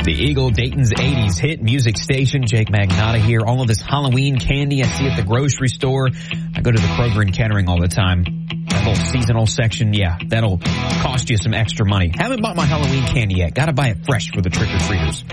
The Eagle, Dayton's 80s hit music station. Jake Magnotta here. All of this Halloween candy I see at the grocery store. I go to the Kroger and Kettering all the time. That little seasonal section, yeah, that'll cost you some extra money. Haven't bought my Halloween candy yet. Gotta buy it fresh for the trick-or-treaters.